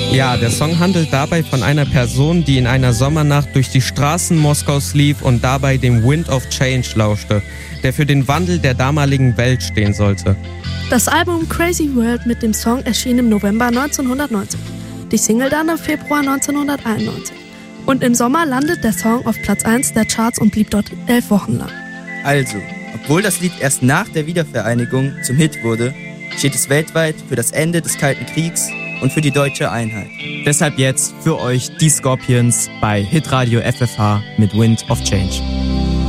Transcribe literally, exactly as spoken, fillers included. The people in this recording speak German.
Ja, der Song handelt dabei von einer Person, die in einer Sommernacht durch die Straßen Moskaus lief und dabei dem Wind of Change lauschte, der für den Wandel der damaligen Welt stehen sollte. Das Album Crazy World mit dem Song erschien im November neunzehnhundertneunzig, die Single dann im Februar neunzehnhunderteinundneunzig. Und im Sommer landet der Song auf Platz eins der Charts und blieb dort elf Wochen lang. Also, obwohl das Lied erst nach der Wiedervereinigung zum Hit wurde, steht es weltweit für das Ende des Kalten Kriegs und für die deutsche Einheit. Deshalb jetzt für euch die Scorpions bei Hitradio F F H mit Wind of Change.